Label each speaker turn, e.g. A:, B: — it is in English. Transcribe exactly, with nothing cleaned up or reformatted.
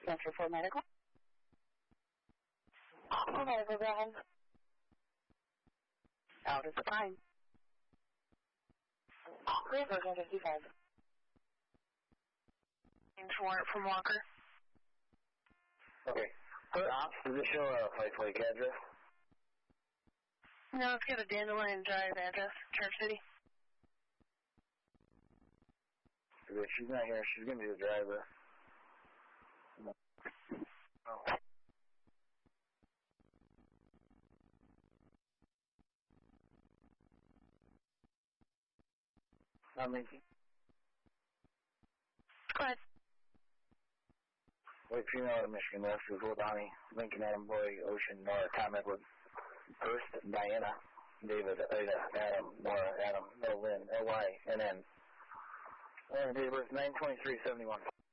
A: Center for medical. For medical, go ahead. Out is fine. River one fifty-five. Warrant from Walker.
B: Okay. Does it show a Fight Lake address?
A: No, it's got a Dandelion Drive address, Church City.
B: Okay, she's not here. She's going to be the driver. Oh. I'm Lincoln.
A: Go ahead.
B: Wait, female out of Michigan, left is Will Donnie, Lincoln, Adam, Boy, Ocean, Nora, Tom, Edward, First, Diana, David, Ada, Adam, Nora, Adam, L, Lynn, L, Y, N, N. And date of birth nine twenty-three seventy-one.